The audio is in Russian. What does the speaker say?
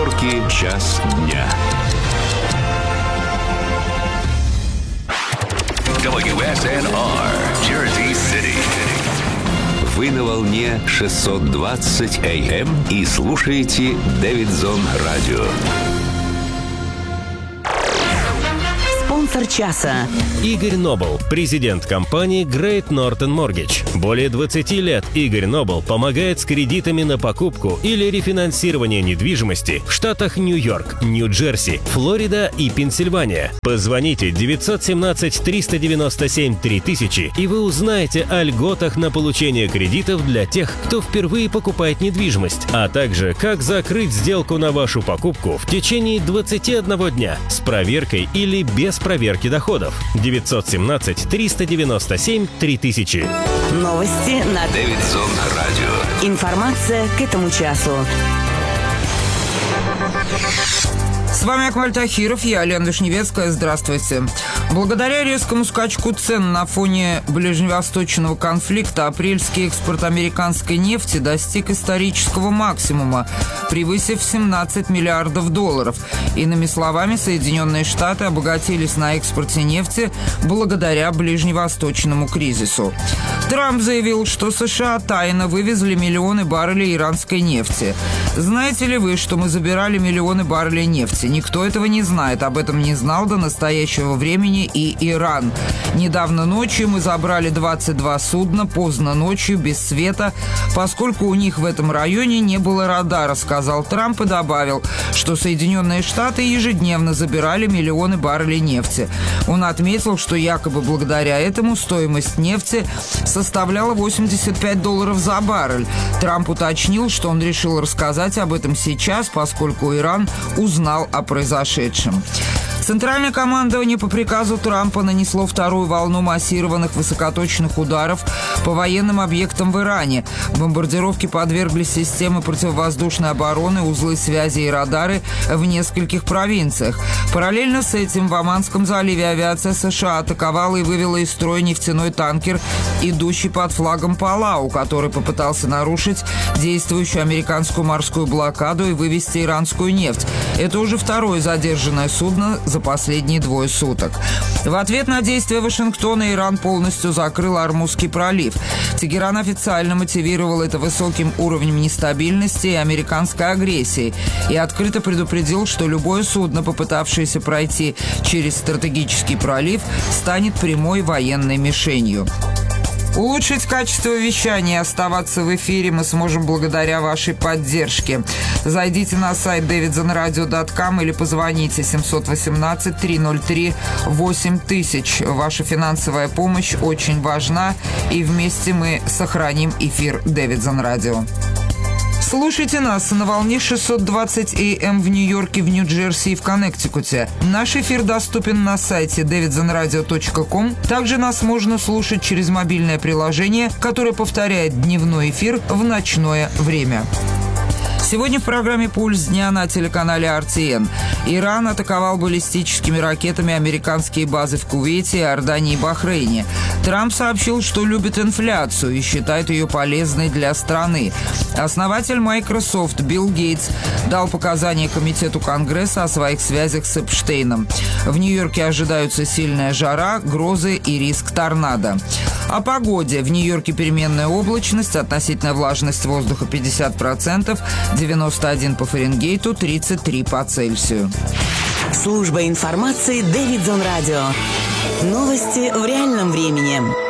Нью-Йорке час дня. WSNR, Jersey City. Вы на волне 620 АМ и слушаете Дэвидсон Радио. Спонсор часа. Игорь Нобл, президент компании Great Northern Mortgage. Более 20 лет Игорь Нобл помогает с кредитами на покупку или рефинансирование недвижимости в штатах Нью-Йорк, Нью-Джерси, Флорида и Пенсильвания. Позвоните 917-397-3000, и вы узнаете о льготах на получение кредитов для тех, кто впервые покупает недвижимость, а также как закрыть сделку на вашу покупку в течение 21 дня с проверкой или без проверки доходов. 917-397-3000. Новости на Дэвидсон Радио. Информация к этому часу. С вами Акмаль Тахиров, я Лена Вишневецкая. Здравствуйте. Благодаря резкому скачку цен на фоне ближневосточного конфликта апрельский экспорт американской нефти достиг исторического максимума, превысив $17 миллиардов. Иными словами, Соединенные Штаты обогатились на экспорте нефти благодаря ближневосточному кризису. Трамп заявил, что США тайно вывезли миллионы баррелей иранской нефти. Знаете ли вы, что мы забирали миллионы баррелей нефти? Никто этого не знает. Об этом не знал до настоящего времени и Иран. Недавно ночью мы забрали 22 судна, поздно ночью, без света, поскольку у них в этом районе не было радара, сказал Трамп и добавил, что Соединенные Штаты ежедневно забирали миллионы баррелей нефти. Он отметил, что якобы благодаря этому стоимость нефти составляла $85 за баррель. Трамп уточнил, что он решил рассказать об этом сейчас, поскольку Иран узнал о произошедшем. Центральное командование по приказу Трампа нанесло вторую волну массированных высокоточных ударов по военным объектам в Иране. Бомбардировки подвергли системы противовоздушной обороны, узлы связи и радары в нескольких провинциях. Параллельно с этим в Оманском заливе авиация США атаковала и вывела из строя нефтяной танкер, идущий под флагом Палау, который попытался нарушить действующую американскую морскую блокаду и вывести иранскую нефть. Это уже второе задержанное судно за последние 2 суток. В ответ на действия Вашингтона Иран полностью закрыл Ормузский пролив. Тегеран официально мотивировал это высоким уровнем нестабильности и американской агрессии и открыто предупредил, что любое судно, попытавшееся пройти через стратегический пролив, станет прямой военной мишенью. Улучшить качество вещания и оставаться в эфире мы сможем благодаря вашей поддержке. Зайдите на сайт davidsonradio.com или позвоните 718-303-8000. Ваша финансовая помощь очень важна, и вместе мы сохраним эфир Дэвидсон Радио. Слушайте нас на волне 620 АМ в Нью-Йорке, в Нью-Джерси и в Коннектикуте. Наш эфир доступен на сайте davidsonradio.com. Также нас можно слушать через мобильное приложение, которое повторяет дневной эфир в ночное время. Сегодня в программе «Пульс дня» на телеканале RTN. Иран атаковал баллистическими ракетами американские базы в Кувейте, Иордании и Бахрейне. Трамп сообщил, что любит инфляцию и считает ее полезной для страны. Основатель Microsoft Билл Гейтс дал показания Комитету Конгресса о своих связях с Эпштейном. В Нью-Йорке ожидаются сильная жара, грозы и риск торнадо. О погоде. В Нью-Йорке переменная облачность, относительная влажность воздуха 50%, 91 по Фаренгейту, 33 по Цельсию. Служба информации Дэвидсон Радио. Новости в реальном времени.